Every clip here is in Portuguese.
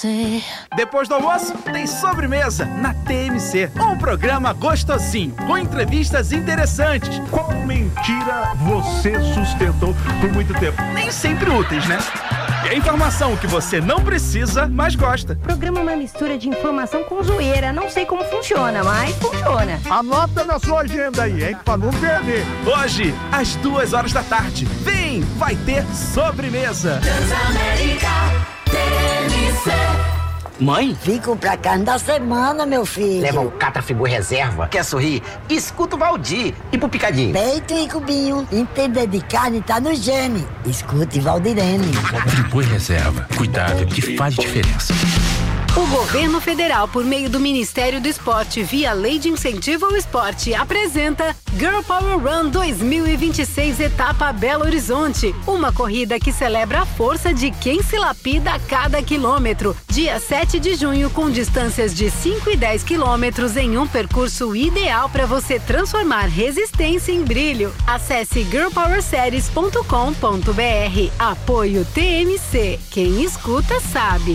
Depois do almoço, tem sobremesa na TMC. Um programa gostosinho, com entrevistas interessantes. Qual mentira você sustentou por muito tempo? Nem sempre úteis, né? E a informação que você não precisa, mas gosta. O programa é uma mistura de informação com zoeira. Não sei como funciona, mas funciona. Anota na sua agenda aí, hein? Pra não perder. Hoje, às 14h. Vem, vai ter sobremesa. Transamérica TMC. Mãe? Fico pra carne da semana, meu filho. Leva o Catrafigur Reserva. Quer sorrir? Escuta o Valdir. E pro Picadinho? Peito e cubinho. Entender de carne tá no gene. Escute Valdirene. Catrafigur Reserva. Cuidado que faz diferença. O governo federal, por meio do Ministério do Esporte, via Lei de Incentivo ao Esporte, apresenta Girl Power Run 2026, etapa Belo Horizonte. Uma corrida que celebra a força de quem se lapida a cada quilômetro. Dia 7 de junho, com distâncias de 5 e 10 quilômetros em um percurso ideal para você transformar resistência em brilho. Acesse girlpowerseries.com.br. Apoio TMC. Quem escuta sabe.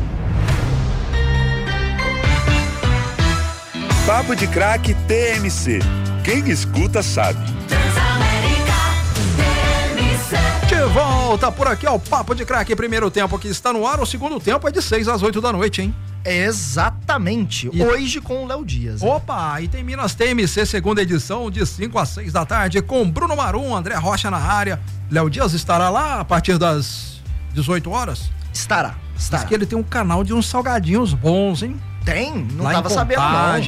Papo de Craque TMC. Quem escuta sabe. De volta por aqui ao Papo de Craque. Primeiro tempo que está no ar, o segundo tempo é de 6 às 8 da noite, hein? Exatamente. E... hoje com o Léo Dias. Opa, e tem Minas TMC, segunda edição, de 5 às 6 da tarde, com Bruno Marum, André Rocha na área. Léo Dias estará lá a partir das 18 horas? Estará. Diz que ele tem um canal de uns salgadinhos bons, hein? Tem? Não lá tava sabendo, não.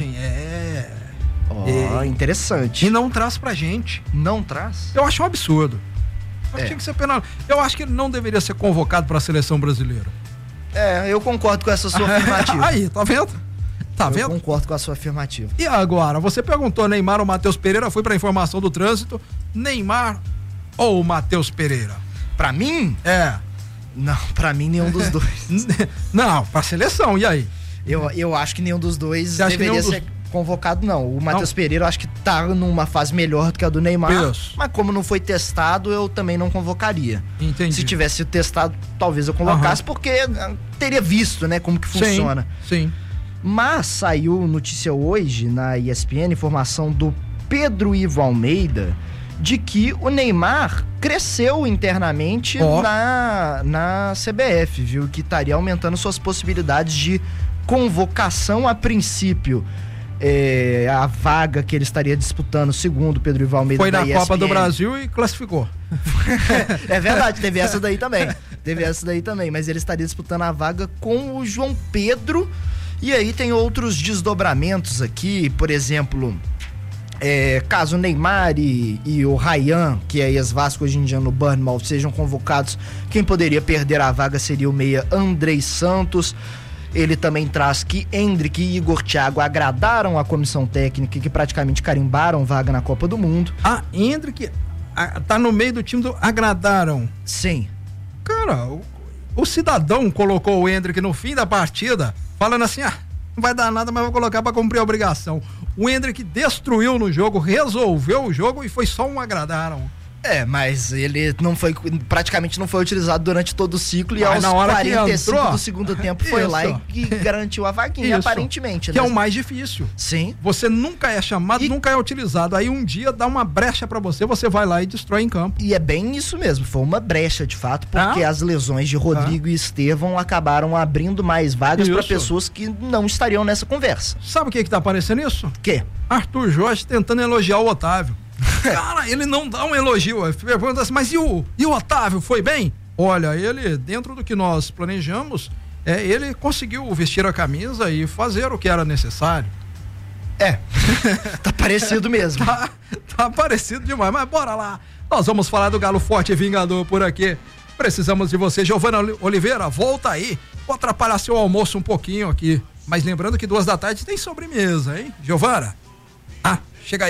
Interessante. E não traz pra gente. Não traz? Eu acho um absurdo. Tinha que ser penal. Eu acho que ele não deveria ser convocado pra seleção brasileira. Eu concordo com essa sua afirmativa. Aí, tá vendo? Eu concordo com a sua afirmativa. E agora, você perguntou Neymar ou Matheus Pereira, fui pra informação do trânsito. Neymar ou Matheus Pereira? Pra mim? Não, pra mim nenhum dos dois. Não, pra seleção, e aí? Eu acho que nenhum dos dois deveria ser convocado, não. O Matheus Pereira eu acho que tá numa fase melhor do que a do Neymar. Isso. Mas como não foi testado, eu também não convocaria. Entendi. Se tivesse sido testado, talvez eu convocasse, porque teria visto, né, como que funciona. Sim. Mas saiu notícia hoje na ESPN, informação do Pedro Ivo Almeida, de que o Neymar cresceu internamente na CBF, viu? Que estaria aumentando suas possibilidades de convocação. A princípio. A vaga que ele estaria disputando, segundo Pedro Ivo Almeida, foi na ESPN. Copa do Brasil e classificou. É verdade, teve essa daí também. Mas ele estaria disputando a vaga com o João Pedro. E aí tem outros desdobramentos aqui, por exemplo, caso o Neymar e o Ryan, que é ex-Vasco hoje em dia no Bournemouth, sejam convocados, quem poderia perder a vaga seria o meia Andrei Santos. Ele também traz que Endrick e Igor Thiago agradaram a comissão técnica e que praticamente carimbaram vaga na Copa do Mundo. Endrick tá no meio do time do agradaram. Sim. Cara, o cidadão colocou o Endrick no fim da partida, falando assim, não vai dar nada, mas vou colocar pra cumprir a obrigação. O Endrick destruiu no jogo, resolveu o jogo e foi só um agradaram. Mas ele praticamente não foi utilizado durante todo o ciclo e aos 45 do segundo tempo foi lá e garantiu a vaguinha, aparentemente. Que é o mais difícil. Sim. Você nunca é chamado, nunca é utilizado. Aí um dia dá uma brecha pra você vai lá e destrói em campo. E é bem isso mesmo, foi uma brecha de fato, porque as lesões de Rodrigo e Estevão acabaram abrindo mais vagas pra pessoas que não estariam nessa conversa. Sabe o que tá aparecendo isso? O quê? Arthur Jorge tentando elogiar o Otávio. Cara, ele não dá um elogio. Pergunta assim, mas e o Otávio foi bem? Olha, ele, dentro do que nós planejamos, ele conseguiu vestir a camisa e fazer o que era necessário. Tá parecido mesmo. Tá parecido demais, mas bora lá. Nós vamos falar do Galo Forte e Vingador por aqui. Precisamos de você, Giovana Oliveira, volta aí. Vou atrapalhar seu almoço um pouquinho aqui. Mas lembrando que 2 da tarde tem sobremesa, hein, Giovana? Chega aí.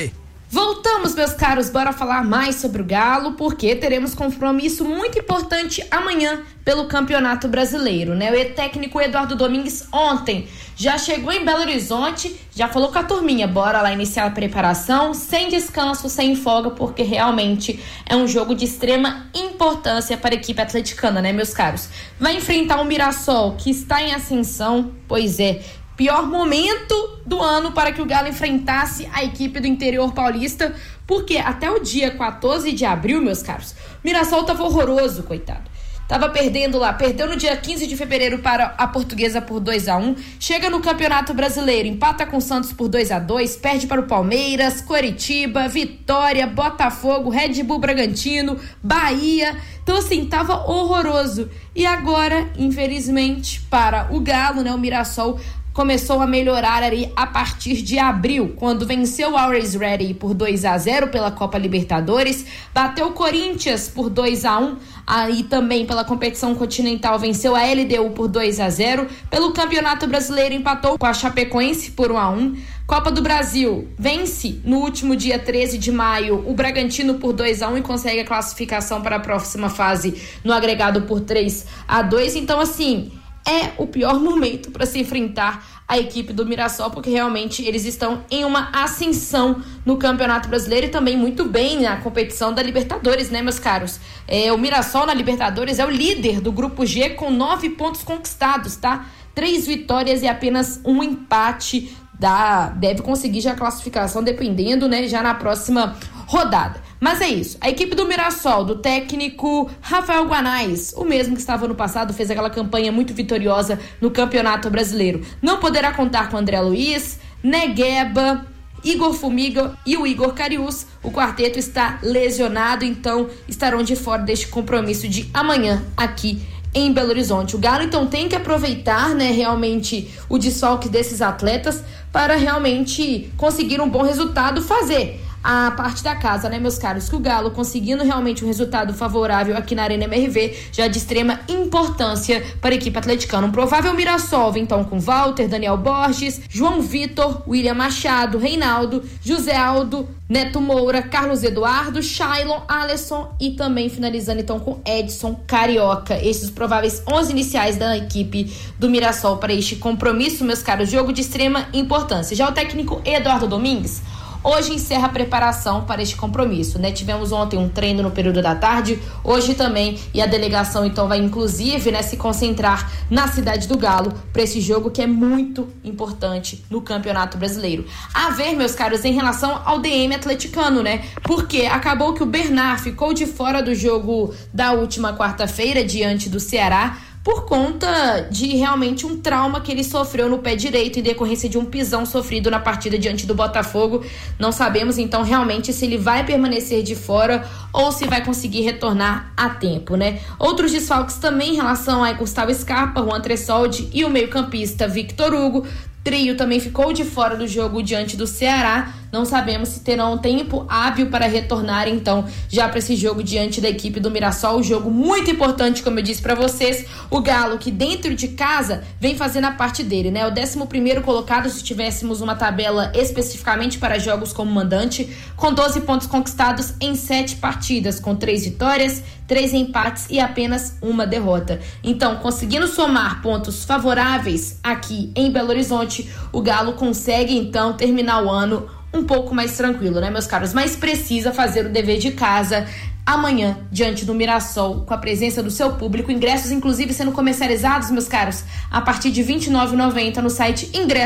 Voltamos, meus caros, bora falar mais sobre o Galo, porque teremos compromisso muito importante amanhã pelo Campeonato Brasileiro, né? O técnico Eduardo Domingues ontem já chegou em Belo Horizonte, já falou com a turminha, bora lá iniciar a preparação, sem descanso, sem folga, porque realmente é um jogo de extrema importância para a equipe atleticana, né, meus caros? Vai enfrentar o Mirassol, que está em ascensão, pois é, pior momento do ano para que o Galo enfrentasse a equipe do interior paulista, porque até o dia 14 de abril, meus caros, o Mirassol estava horroroso, coitado. Tava perdendo lá, perdeu no dia 15 de fevereiro para a Portuguesa por 2-1, chega no Campeonato Brasileiro, empata com o Santos por 2-2, perde para o Palmeiras, Coritiba, Vitória, Botafogo, Red Bull Bragantino, Bahia. Então assim, tava horroroso. E agora, infelizmente, para o Galo, né, o Mirassol começou a melhorar ali a partir de abril, quando venceu o Always Ready por 2-0 pela Copa Libertadores, bateu o Corinthians por 2-1, aí também pela competição continental venceu a LDU por 2-0, pelo Campeonato Brasileiro empatou com a Chapecoense por 1-1, Copa do Brasil vence no último dia 13 de maio o Bragantino por 2-1 e consegue a classificação para a próxima fase no agregado por 3-2, então assim, é o pior momento para se enfrentar a equipe do Mirassol, porque realmente eles estão em uma ascensão no Campeonato Brasileiro e também muito bem na competição da Libertadores, né, meus caros? O Mirassol na Libertadores é o líder do Grupo G com 9 pontos conquistados, tá? 3 vitórias e apenas 1 empate. Deve conseguir já a classificação, dependendo, né, já na próxima rodada. Mas é isso, a equipe do Mirassol, do técnico Rafael Guanais, o mesmo que estava no passado, fez aquela campanha muito vitoriosa no Campeonato Brasileiro. Não poderá contar com André Luiz, Negueba, Igor Fumiga e o Igor Cariús. O quarteto está lesionado, então estarão de fora deste compromisso de amanhã aqui em Belo Horizonte. O Galo então tem que aproveitar, né, realmente o desfalque desses atletas para realmente conseguir um bom resultado, fazer a parte da casa, né, meus caros? Que o Galo conseguindo realmente um resultado favorável aqui na Arena MRV, já de extrema importância para a equipe atleticana. Um provável Mirassol, então, com Walter, Daniel Borges, João Vitor, William Machado, Reinaldo, José Aldo, Neto Moura, Carlos Eduardo, Shailon, Alisson e também finalizando então com Edson Carioca. Esses os prováveis 11 iniciais da equipe do Mirassol para este compromisso, meus caros, jogo de extrema importância. Já o técnico Eduardo Domingues hoje encerra a preparação para este compromisso, né? Tivemos ontem um treino no período da tarde, hoje também, e a delegação então vai inclusive, né, se concentrar na cidade do Galo para esse jogo que é muito importante no Campeonato Brasileiro. A ver, meus caros, em relação ao DM atleticano, né? Porque acabou que o Bernard ficou de fora do jogo da última quarta-feira diante do Ceará, por conta de realmente um trauma que ele sofreu no pé direito em decorrência de um pisão sofrido na partida diante do Botafogo. Não sabemos então realmente se ele vai permanecer de fora ou se vai conseguir retornar a tempo, né? Outros desfalques também em relação a Gustavo Scarpa, Juan Tressoldi e o meio-campista Victor Hugo. Trio também ficou de fora do jogo diante do Ceará. Não sabemos se terão tempo hábil para retornar, então, já para esse jogo diante da equipe do Mirassol. Um jogo muito importante, como eu disse para vocês. O Galo, que dentro de casa vem fazendo a parte dele, né? O 11º colocado, se tivéssemos uma tabela especificamente para jogos como mandante, com 12 pontos conquistados em 7 partidas, com 3 vitórias, 3 empates e apenas 1 derrota. Então, conseguindo somar pontos favoráveis aqui em Belo Horizonte, o Galo consegue, então, terminar o ano um pouco mais tranquilo, né, meus caros? Mas precisa fazer o dever de casa amanhã, diante do Mirassol, com a presença do seu público. Ingressos, inclusive, sendo comercializados, meus caros, a partir de R$ 29,90 no site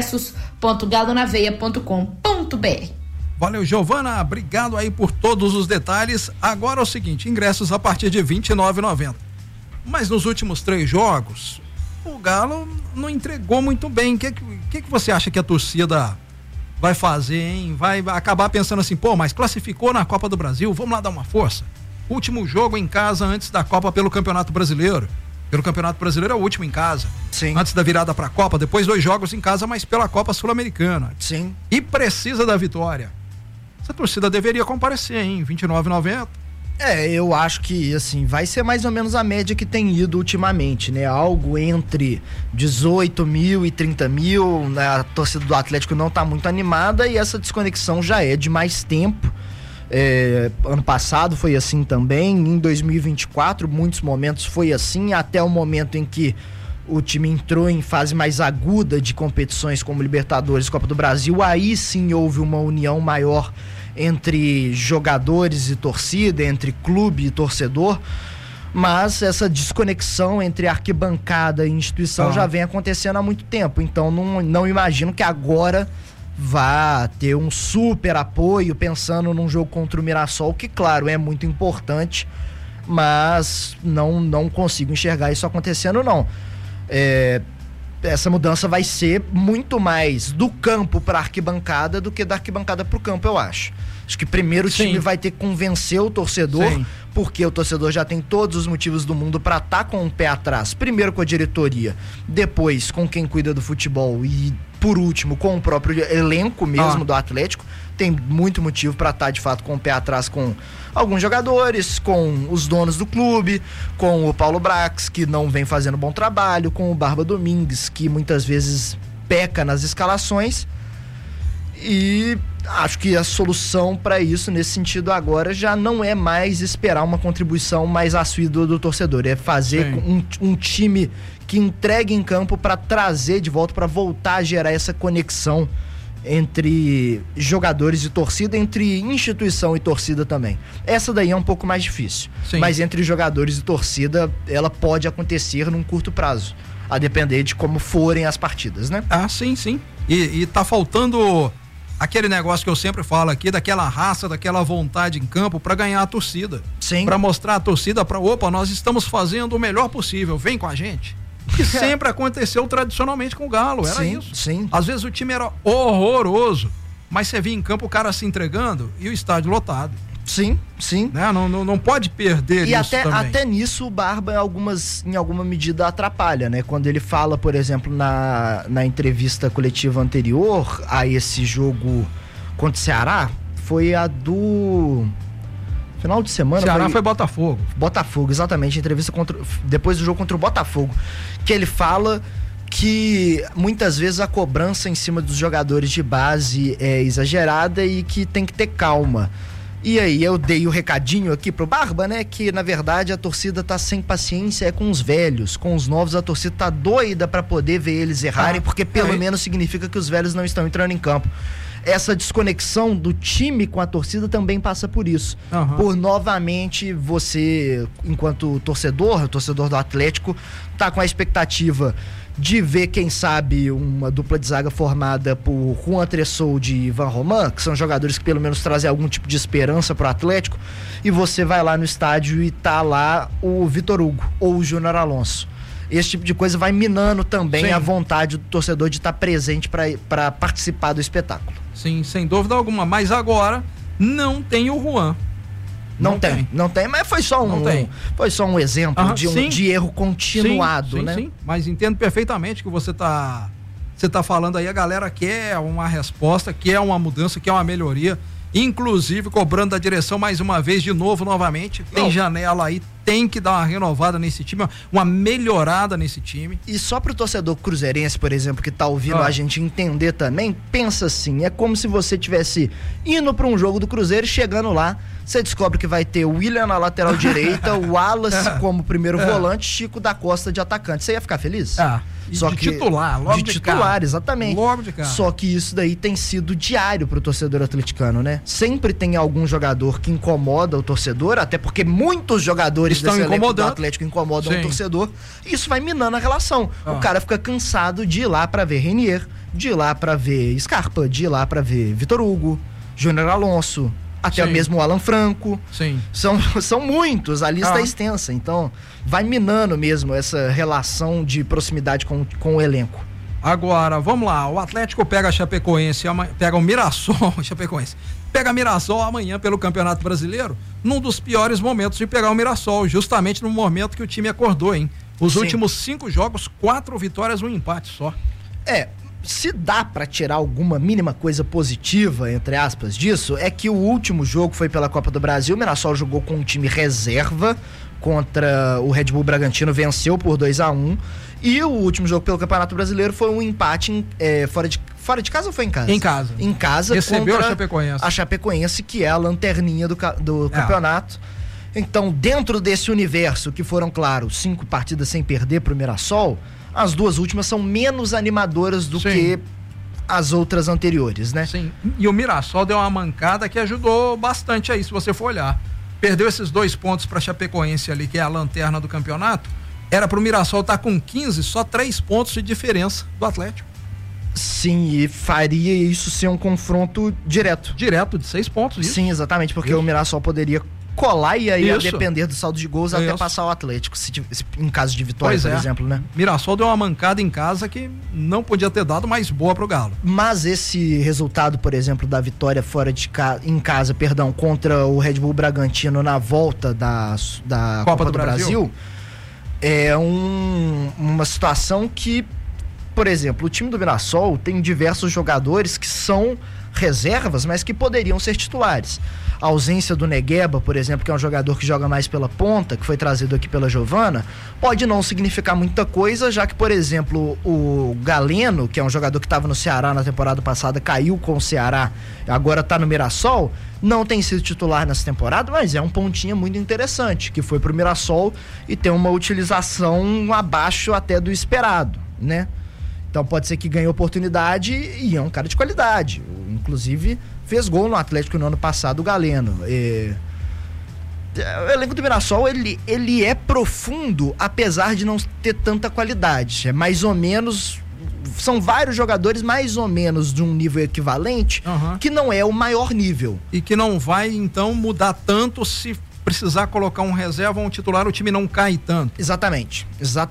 ingressos.galonaveia.com.br. Valeu, Giovana, obrigado aí por todos os detalhes. Agora é o seguinte, ingressos a partir de R$ 29,90. Mas nos últimos 3 jogos, o Galo não entregou muito bem. O que você acha que a torcida vai fazer, hein? Vai acabar pensando assim, pô, mas classificou na Copa do Brasil, vamos lá dar uma força. Último jogo em casa antes da Copa pelo Campeonato Brasileiro. Pelo Campeonato Brasileiro é o último em casa. Sim. Antes da virada pra Copa, depois 2 jogos em casa, mas pela Copa Sul-Americana. Sim. E precisa da vitória. Essa torcida deveria comparecer, hein? R$ 29,90. Eu acho que, assim, vai ser mais ou menos a média que tem ido ultimamente, né? Algo entre 18 mil e 30 mil, né? A torcida do Atlético não tá muito animada e essa desconexão já é de mais tempo. Ano passado foi assim também, em 2024, muitos momentos foi assim, até o momento em que o time entrou em fase mais aguda de competições como Libertadores e Copa do Brasil, aí sim houve uma união maior entre jogadores e torcida, entre clube e torcedor, mas essa desconexão entre arquibancada e instituição já vem acontecendo há muito tempo, então não imagino que agora vá ter um super apoio pensando num jogo contra o Mirassol, que claro, é muito importante, mas não consigo enxergar isso acontecendo não. Essa mudança vai ser muito mais do campo para arquibancada do que da arquibancada para o campo, eu acho. Acho que primeiro o time vai ter que convencer o torcedor, porque o torcedor já tem todos os motivos do mundo para estar com o pé atrás. Primeiro com a diretoria, depois com quem cuida do futebol e por último com o próprio elenco mesmo do Atlético. Tem muito motivo para estar de fato com o pé atrás com alguns jogadores, com os donos do clube, com o Paulo Brax, que não vem fazendo bom trabalho, com o Barba Domingues, que muitas vezes peca nas escalações. E acho que a solução para isso, nesse sentido agora, já não é mais esperar uma contribuição mais assídua do torcedor, é fazer um time que entregue em campo para trazer de volta, para voltar a gerar essa conexão entre jogadores e torcida, entre instituição e torcida também. Essa daí é um pouco mais difícil, mas entre jogadores e torcida ela pode acontecer num curto prazo, a depender de como forem as partidas, né? Sim. E tá faltando aquele negócio que eu sempre falo aqui, daquela raça, daquela vontade em campo para ganhar a torcida. Para mostrar a torcida nós estamos fazendo o melhor possível, vem com a gente. Que sempre aconteceu tradicionalmente com o Galo, era isso. Às vezes o time era horroroso, mas você via em campo o cara se entregando e o estádio lotado. Sim. Né? Não pode perder isso também. E até nisso o Barba em alguma medida atrapalha, né? Quando ele fala, por exemplo, na entrevista coletiva anterior a esse jogo contra o Ceará, foi a do final de semana. Ceará foi Botafogo. Botafogo, exatamente. Entrevista depois do jogo contra o Botafogo, que ele fala que muitas vezes a cobrança em cima dos jogadores de base é exagerada e que tem que ter calma. E aí eu dei o recadinho aqui pro Barba, né, que na verdade a torcida tá sem paciência com os velhos, com os novos a torcida tá doida pra poder ver eles errarem, porque pelo menos significa que os velhos não estão entrando em campo. Essa desconexão do time com a torcida também passa por isso. Por novamente você, enquanto torcedor do Atlético, tá com a expectativa de ver, quem sabe, uma dupla de zaga formada por Juan Tressoldi e Ivan Roman, que são jogadores que pelo menos trazem algum tipo de esperança pro Atlético, e você vai lá no estádio e tá lá o Vitor Hugo ou o Júnior Alonso. Esse tipo de coisa vai minando também a vontade do torcedor de estar presente para participar do espetáculo. Sim, sem dúvida alguma, mas agora não tem o Juan. Não tem, mas foi só um exemplo de erro continuado, né? Sim, mas entendo perfeitamente que você tá falando aí, a galera quer uma resposta, quer uma mudança, quer uma melhoria, inclusive cobrando da direção mais uma vez, novamente, tem janela aí, tem que dar uma renovada nesse time, uma melhorada nesse time. E só pro torcedor cruzeirense, por exemplo, que tá ouvindo a gente entender também, pensa assim, é como se você tivesse indo pra um jogo do Cruzeiro e chegando lá, você descobre que vai ter o William na lateral direita, o Wallace como primeiro volante, Chico da Costa de atacante. Você ia ficar feliz? Só que titular, logo de cara. Exatamente. Logo de cara. Só que isso daí tem sido diário pro torcedor atleticano, né? Sempre tem algum jogador que incomoda o torcedor, até porque muitos jogadores desse elenco do Atlético incomodam o torcedor. E isso vai minando a relação. O cara fica cansado de ir lá pra ver Renier, de ir lá pra ver Scarpa, de ir lá pra ver Vitor Hugo, Júnior Alonso, até mesmo o Alan Franco. São muitos, a lista é extensa. Então, vai minando mesmo essa relação de proximidade com o elenco. Agora, vamos lá. O Atlético pega a Chapecoense, pega o Mirassol, pega a Mirassol amanhã pelo Campeonato Brasileiro, num dos piores momentos de pegar o Mirassol, justamente no momento que o time acordou, hein? Os últimos 5 jogos, 4 vitórias, 1 empate só. se dá pra tirar alguma mínima coisa positiva, entre aspas, disso, é que o último jogo foi pela Copa do Brasil, o Mirassol jogou com um time reserva contra o Red Bull Bragantino, venceu por 2-1, e o último jogo pelo Campeonato Brasileiro foi um empate fora de casa ou foi em casa? Em casa. Em casa. Recebeu contra a Chapecoense. A Chapecoense, que é a lanterninha do campeonato. Então, dentro desse universo, que foram, claro, 5 partidas sem perder pro Mirassol, as 2 últimas são menos animadoras do que as outras anteriores, né? Sim. E o Mirassol deu uma mancada que ajudou bastante aí, se você for olhar. Perdeu esses 2 pontos pra Chapecoense ali, que é a lanterna do campeonato. Era pro Mirassol estar com 15, só 3 pontos de diferença do Atlético. Sim, e faria isso ser um confronto direto. Direto, de 6 pontos, isso. Sim, exatamente, porque o Mirassol poderia colar e aí, a Isso. depender do saldo de gols, até passar o Atlético, se em caso de vitória, por exemplo, né? Mirassol deu uma mancada em casa que não podia ter dado, mais boa pro Galo. Mas esse resultado, por exemplo, da vitória em casa, contra o Red Bull Bragantino na volta da Copa do Brasil, é uma situação que, por exemplo, o time do Mirassol tem diversos jogadores que são reservas, mas que poderiam ser titulares. A ausência do Negueba, por exemplo, que é um jogador que joga mais pela ponta, que foi trazido aqui pela Giovana, pode não significar muita coisa, já que, por exemplo, o Galeno, que é um jogador que estava no Ceará na temporada passada, caiu com o Ceará, agora está no Mirassol, não tem sido titular nessa temporada, mas é um pontinho muito interessante, que foi pro Mirassol e tem uma utilização abaixo até do esperado, né? Então pode ser que ganhe oportunidade e é um cara de qualidade. Inclusive, fez gol no Atlético no ano passado, o Galeno. O elenco do Mirassol, ele é profundo, apesar de não ter tanta qualidade. É mais ou menos... São vários jogadores mais ou menos de um nível equivalente, que não é o maior nível. E que não vai, então, mudar tanto se precisar colocar um reserva ou um titular, o time não cai tanto. Exatamente.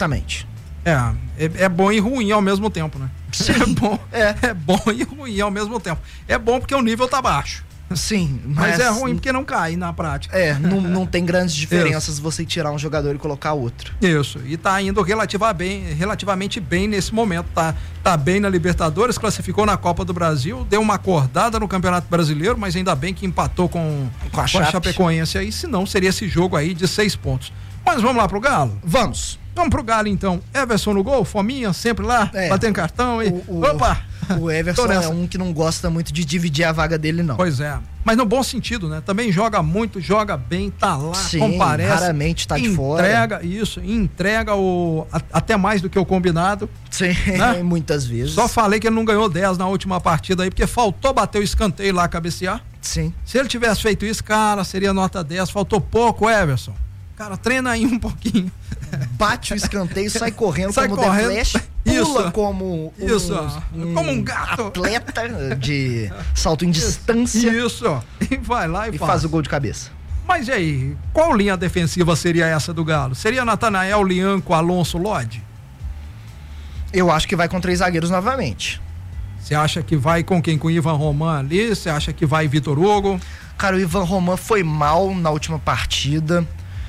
É bom e ruim ao mesmo tempo, né? Sim, é bom e ruim ao mesmo tempo. É bom porque o nível tá baixo. Sim, mas é ruim porque não cai na prática. Não tem grandes diferenças você tirar um jogador e colocar outro. Isso, e tá indo relativamente bem nesse momento. Tá bem na Libertadores, classificou na Copa do Brasil, deu uma acordada no Campeonato Brasileiro, mas ainda bem que empatou com a Chapecoense aí, senão seria esse jogo aí de 6 pontos. Mas vamos lá pro Galo? Vamos pro Galo então. Everson no gol, Fominha sempre lá, batendo cartão aí. Opa! O Everson é um que não gosta muito de dividir a vaga dele, não. Pois é, mas no bom sentido, né? Também joga muito, joga bem, tá lá, comparece. Raramente tá de fora. Entrega até mais do que o combinado. Sim, né? Muitas vezes. Só falei que ele não ganhou 10 na última partida aí, porque faltou bater o escanteio lá, cabecear. Sim. Se ele tivesse feito isso, cara, seria nota 10, faltou pouco, Everson. Cara, treina aí um pouquinho. Bate o escanteio, sai correndo como The Flash, pula como um gato. Atleta de salto em distância. Isso, e vai lá e faz o gol de cabeça. Mas e aí, qual linha defensiva seria essa do Galo? Seria Natanael, Lianco, Alonso, Lodi? Eu acho que vai com 3 zagueiros novamente. Você acha que vai com quem? Com o Ivan Roman ali? Você acha que vai Vitor Hugo? Cara, o Ivan Roman foi mal na última partida.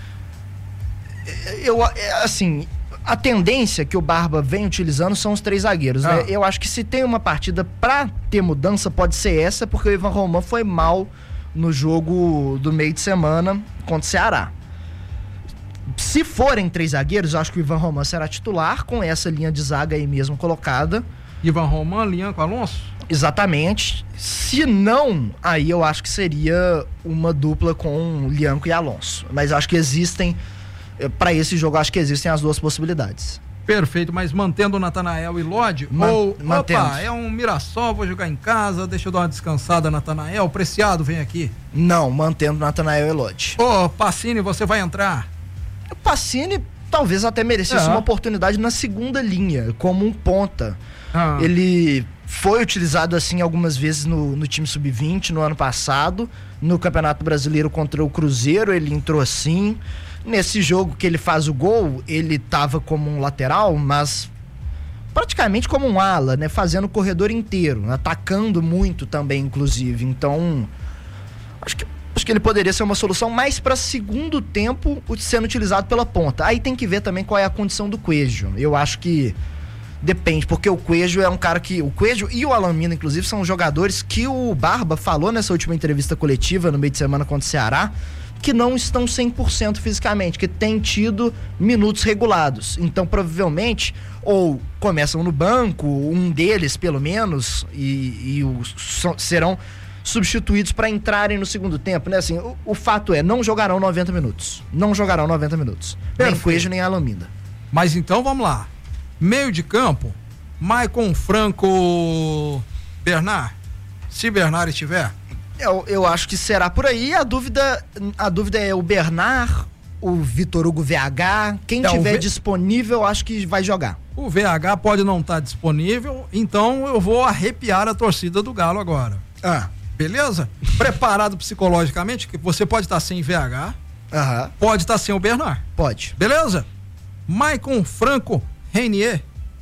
A tendência que o Barba vem utilizando são os 3 zagueiros, né? Eu acho que se tem uma partida pra ter mudança, pode ser essa, porque o Ivan Roman foi mal no jogo do meio de semana contra o Ceará. Se forem 3 zagueiros, eu acho que o Ivan Roman será titular com essa linha de zaga aí mesmo colocada. Ivan Roman, Lianco, Alonso? Exatamente. Se não, aí eu acho que seria uma dupla com Lianco e Alonso. Mas eu acho que existem... Para esse jogo, acho que existem as 2 possibilidades. Perfeito, mas mantendo o Natanael e Lodi? Opa, é um Mirassol, vou jogar em casa, deixa eu dar uma descansada, Natanael, Preciado vem aqui. Não, mantendo Natanael e Lodi. Pacini, você vai entrar? O Pacini talvez até merecesse uma oportunidade na segunda linha, como um ponta. Ele foi utilizado assim algumas vezes no time sub-20 no ano passado, no Campeonato Brasileiro contra o Cruzeiro, ele entrou assim. Nesse jogo que ele faz o gol, ele tava como um lateral, mas praticamente como um ala, né? Fazendo o corredor inteiro, atacando muito também, inclusive. Então, acho que ele poderia ser uma solução mais para segundo tempo sendo utilizado pela ponta. Aí tem que ver também qual é a condição do Coelho. Eu acho que Depende, porque o Coelho é um cara que... O Coelho e o Alamina, inclusive, são jogadores que o Barba falou nessa última entrevista coletiva no meio de semana contra o Ceará, que não estão 100% fisicamente, que tem tido minutos regulados. Então, provavelmente, ou começam no banco, um deles, pelo menos, serão substituídos para entrarem no segundo tempo, né? Assim, o fato é, não jogarão 90 minutos. Não jogarão 90 minutos. Nem Coelho, nem Alamina. Mas então, vamos lá. Meio de campo, Maicon, Franco, Bernard. Se Bernard estiver... Eu acho que será por aí. A dúvida é o Bernard, o Vitor Hugo VH. Quem tiver disponível, acho que vai jogar. O VH pode não estar disponível, então eu vou arrepiar a torcida do Galo agora. Beleza? Preparado psicologicamente, que você pode estar sem VH, pode estar sem o Bernard. Pode. Beleza? Maicon, Franco, Reinier.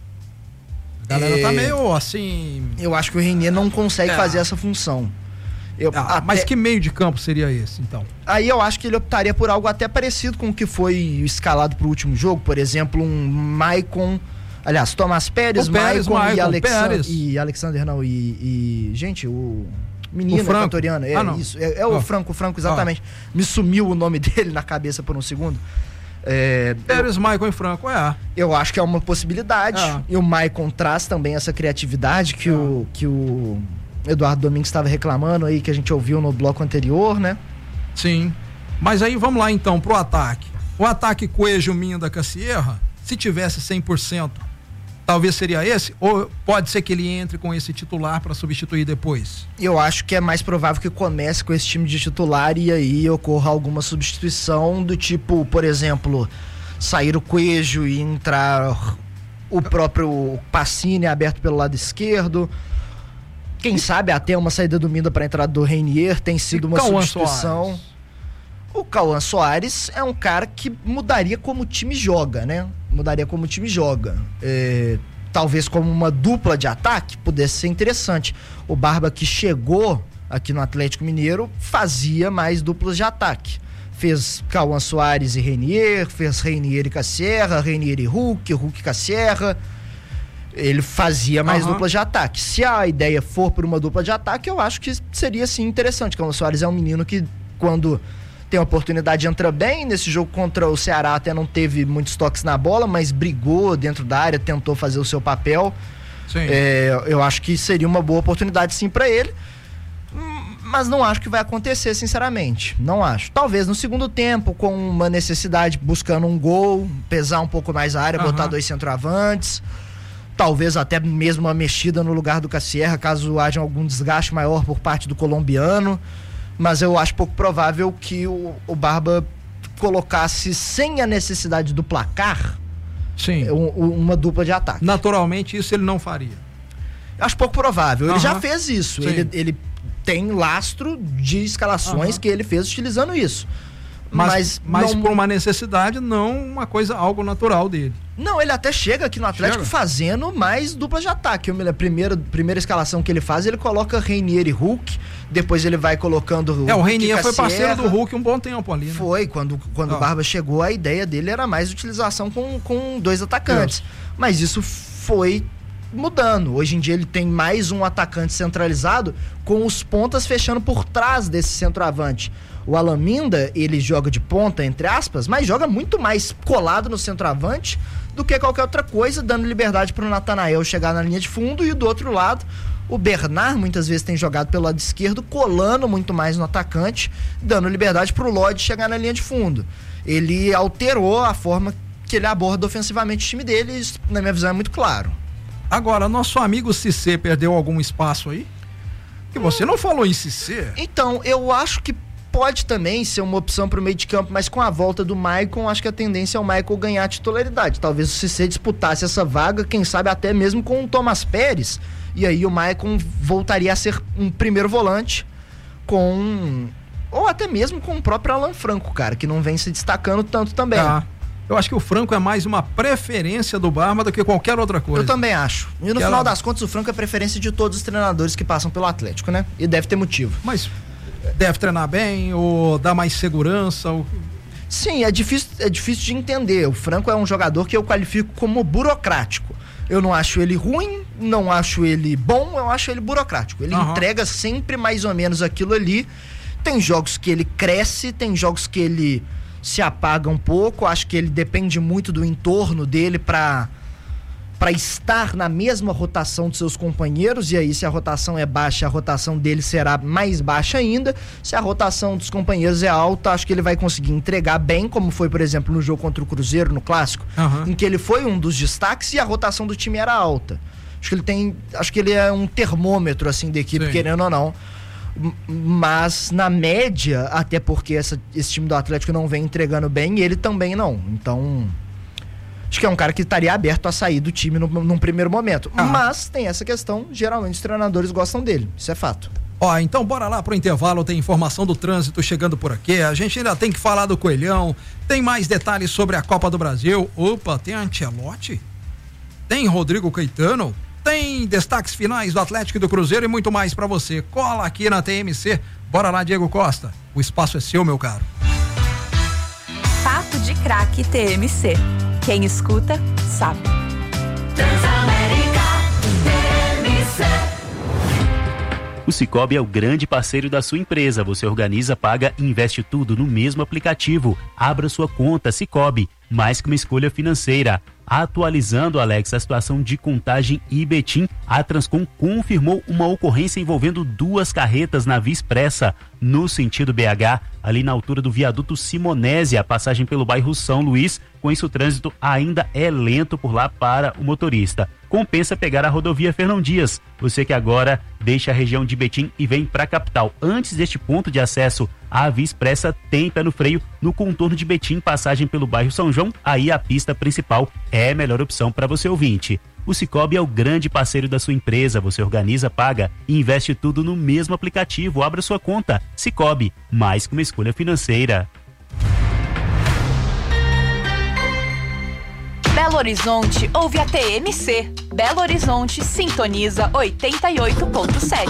A galera tá meio assim... Eu acho que o Reinier não consegue fazer essa função. Mas que meio de campo seria esse, então? Aí eu acho que ele optaria por algo até parecido com o que foi escalado pro último jogo. Por exemplo, um Maicon... Aliás, Tomás Pérez, Maicon e Alexander, não, gente, o menino equatoriano, isso, o Franco, exatamente. Me sumiu o nome dele na cabeça por um segundo. Pérez, Maicon e Franco, eu acho que é uma possibilidade. E o Maicon traz também essa criatividade que o Eduardo Domingues estava reclamando aí, que a gente ouviu no bloco anterior, né? Sim. Mas aí vamos lá então pro ataque. O ataque Coelho, Minda, Cassierra, se tivesse 100%, talvez seria esse? Ou pode ser que ele entre com esse titular para substituir depois? Eu acho que é mais provável que comece com esse time de titular e aí ocorra alguma substituição do tipo, por exemplo, sair o Coelho e entrar o próprio Pacini aberto pelo lado esquerdo. Quem sabe até uma saída do Minda para a entrada do Reinier tem sido uma substituição. O Cauã Soares é um cara que mudaria como o time joga, né? Talvez como uma dupla de ataque pudesse ser interessante. O Barba, que chegou aqui no Atlético Mineiro, fazia mais duplas de ataque. Fez Cauã Soares e Reinier, fez Reinier e Cassierra, Reinier e Hulk e Cassierra. Ele fazia mais duplas de ataque. Se a ideia for por uma dupla de ataque, eu acho que seria sim interessante. Cauã Soares é um menino que, quando tem a oportunidade, entra bem. Nesse jogo contra o Ceará até não teve muitos toques na bola, mas brigou dentro da área, tentou fazer o seu papel. Sim. Eu acho que seria uma boa oportunidade sim para ele, mas não acho que vai acontecer, sinceramente. Não acho. Talvez no segundo tempo, com uma necessidade, buscando um gol, pesar um pouco mais a área, botar 2 centroavantes, talvez até mesmo uma mexida no lugar do Cassierra, caso haja algum desgaste maior por parte do colombiano. Mas eu acho pouco provável que o Barba colocasse, sem a necessidade do placar, uma dupla de ataque. Naturalmente, isso ele não faria. Eu acho pouco provável. Ele já fez isso. Ele tem lastro de escalações que ele fez utilizando isso. Mas não, por uma necessidade, não uma coisa, algo natural dele. Não, ele até chega aqui no Atlético fazendo mais duplas de ataque. A primeira escalação que ele faz, ele coloca Reinier e Hulk, depois ele vai colocando o Reinier foi parceiro do Hulk um bom tempo ali, né? Foi, quando o Barba chegou, a ideia dele era mais utilização com 2 atacantes. Mas isso foi mudando. Hoje em dia ele tem mais um atacante centralizado, com os pontas fechando por trás desse centroavante. O Alaminda, ele joga de ponta, entre aspas, mas joga muito mais colado no centroavante do que qualquer outra coisa, dando liberdade para o Natanael chegar na linha de fundo. E do outro lado, o Bernard muitas vezes tem jogado pelo lado esquerdo, colando muito mais no atacante, dando liberdade para o Lodi chegar na linha de fundo. Ele alterou a forma que ele aborda ofensivamente o time dele, e isso, na minha visão, é muito claro. Agora, nosso amigo Cissé perdeu algum espaço aí? Que você não falou em Cissé. Então, eu acho que pode também ser uma opção para o meio de campo, mas com a volta do Maicon, acho que a tendência é o Maicon ganhar a titularidade. Talvez o Cissé disputasse essa vaga, quem sabe até mesmo com o Tomás Pérez, e aí o Maicon voltaria a ser um primeiro volante ou até mesmo com o próprio Alan Franco, cara, que não vem se destacando tanto também. Eu acho que o Franco é mais uma preferência do Barba do que qualquer outra coisa. Eu também acho. E no final das contas, o Franco é preferência de todos os treinadores que passam pelo Atlético, né? E deve ter motivo. Mas deve treinar bem, ou dar mais segurança? Sim, é difícil de entender. O Franco é um jogador que eu qualifico como burocrático. Eu não acho ele ruim, não acho ele bom, eu acho ele burocrático. Ele entrega sempre mais ou menos aquilo ali. Tem jogos que ele cresce, tem jogos que ele se apaga um pouco. Acho que ele depende muito do entorno dele para estar na mesma rotação de seus companheiros, e aí se a rotação é baixa, a rotação dele será mais baixa ainda. Se a rotação dos companheiros é alta, acho que ele vai conseguir entregar bem, como foi, por exemplo, no jogo contra o Cruzeiro, no Clássico, em que ele foi um dos destaques e a rotação do time era alta. Acho que ele é um termômetro, assim, da equipe, querendo ou não. Mas na média, até porque esse time do Atlético não vem entregando bem, e ele também não. Então, acho que é um cara que estaria aberto a sair do time num primeiro momento. Mas tem essa questão, geralmente os treinadores gostam dele, isso é fato. Ó, então bora lá pro intervalo, tem informação do trânsito chegando por aqui, a gente ainda tem que falar do Coelhão, tem mais detalhes sobre a Copa do Brasil. Opa, tem Ancelotti, tem Rodrigo Caetano, tem destaques finais do Atlético e do Cruzeiro e muito mais pra você. Cola aqui na TMC, bora lá, Diego Costa, o espaço é seu, meu caro. Papo de Craque TMC. Quem escuta, sabe. Transamérica TMC. O Sicoob é o grande parceiro da sua empresa. Você organiza, paga e investe tudo no mesmo aplicativo. Abra sua conta Sicoob, mais que uma escolha financeira. Atualizando, Alex, a situação de Contagem e Betim, a Transcom confirmou uma ocorrência envolvendo 2 carretas na Via Expressa, no sentido BH, ali na altura do viaduto Simonésia, a passagem pelo bairro São Luís. Com isso, o trânsito ainda é lento por lá para o motorista. Compensa pegar a rodovia Fernão Dias. Você que agora deixa a região de Betim e vem para a capital. Antes deste ponto de acesso à Via Expressa, tem pé no freio no contorno de Betim, passagem pelo bairro São João. Aí a pista principal é a melhor opção para você ouvinte. O Sicoob é o grande parceiro da sua empresa. Você organiza, paga e investe tudo no mesmo aplicativo. Abra sua conta. Sicoob, mais que uma escolha financeira. Belo Horizonte ouve a TMC. Belo Horizonte sintoniza 88.7.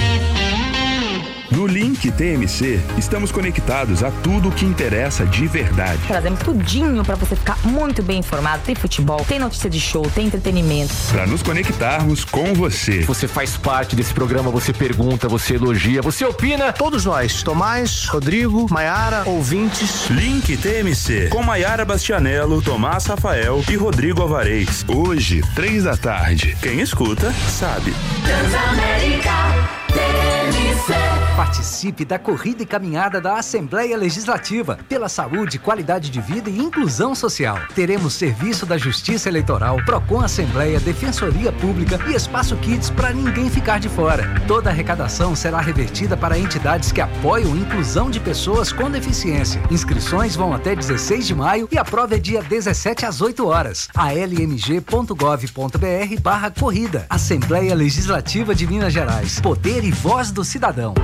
No Link TMC, estamos conectados a tudo o que interessa de verdade. Trazemos tudinho pra você ficar muito bem informado. Tem futebol, tem notícia de show, tem entretenimento. Para nos conectarmos com você. Você faz parte desse programa, você pergunta, você elogia, você opina. Todos nós, Tomás, Rodrigo, Maiara, ouvintes. Link TMC, com Maiara Bastianello, Tomás Rafael e Rodrigo Alvarez. Hoje, 15h. Quem escuta, sabe. Transamérica TMC. Participe da corrida e caminhada da Assembleia Legislativa pela saúde, qualidade de vida e inclusão social. Teremos serviço da Justiça Eleitoral, Procon Assembleia, Defensoria Pública e Espaço Kids para ninguém ficar de fora. Toda a arrecadação será revertida para entidades que apoiam a inclusão de pessoas com deficiência. Inscrições vão até 16 de maio e a prova é dia 17 às 8 horas. almg.gov.br/corrida. Assembleia Legislativa de Minas Gerais. Poder e voz do cidadão.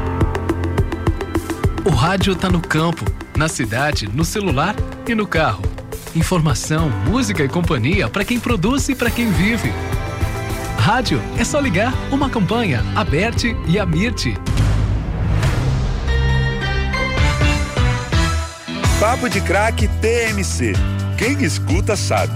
O rádio tá no campo, na cidade, no celular e no carro. Informação, música e companhia para quem produz e para quem vive. Rádio é só ligar uma campanha, Aberte e Amirte. Papo de Craque TMC. Quem escuta sabe.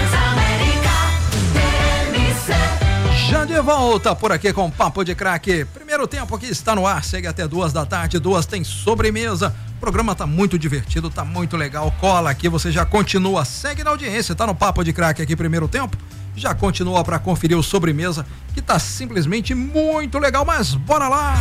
Já de volta por aqui com Papo de Craque. Primeiro tempo aqui está no ar, segue até 2h, 2 tem sobremesa. O programa tá muito divertido, tá muito legal. Cola aqui, você já continua, segue na audiência, tá no Papo de Craque aqui, primeiro tempo. Já continua para conferir o sobremesa, que tá simplesmente muito legal, mas bora lá!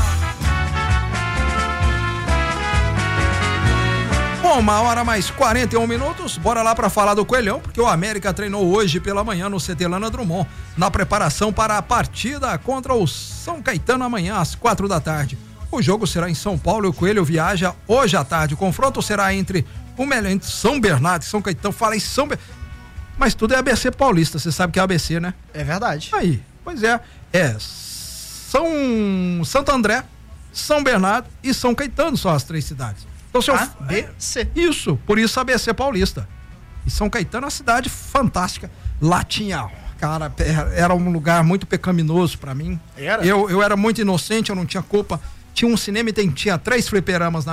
1h mais 41, bora lá para falar do Coelhão, porque o América treinou hoje pela manhã no CT Lana Drummond, na preparação para a partida contra o São Caetano amanhã às 4h. O jogo será em São Paulo e o Coelho viaja hoje à tarde. O confronto será entre São Bernardo e São Caetano. Fala em São Bernardo, mas tudo é ABC paulista, você sabe que é ABC, né? É verdade. Aí, pois é Santo André, São Bernardo e São Caetano são as 3 cidades. Então, ABC. Isso, por isso ABC paulista. E São Caetano é uma cidade fantástica. Lá tinha, cara, era um lugar muito pecaminoso pra mim. Era? Eu era muito inocente, eu não tinha culpa. Tinha um cinema e tinha 3 fliperamas na